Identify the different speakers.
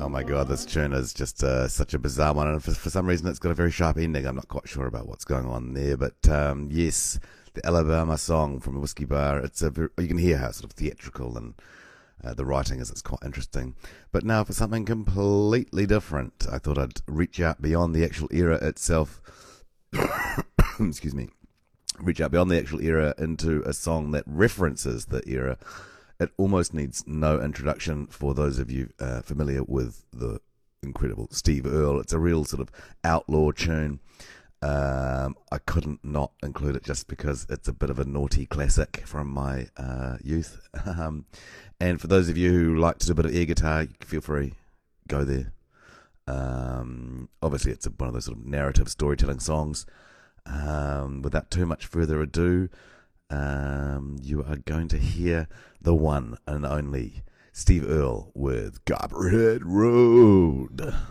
Speaker 1: Oh my god, this tune is just such a bizarre one, and for some reason it's got a very sharp ending. I'm not quite sure about what's going on there, but yes, the Alabama song from a whiskey bar. You can hear how it's sort of theatrical, and the writing is it's quite interesting. But now for something completely different, I thought I'd reach out beyond the actual era itself. Excuse me. Reach out beyond the actual era into a song that references the era. It almost needs no introduction for those of you familiar with the incredible Steve Earle. It's a real sort of outlaw tune. I couldn't not include it just because it's a bit of a naughty classic from my youth. And for those of you who like to do a bit of air guitar, feel free, go there. Obviously, it's one of those sort of narrative storytelling songs. Without too much further ado, you are going to hear the one and only Steve Earle with Copperhead Road.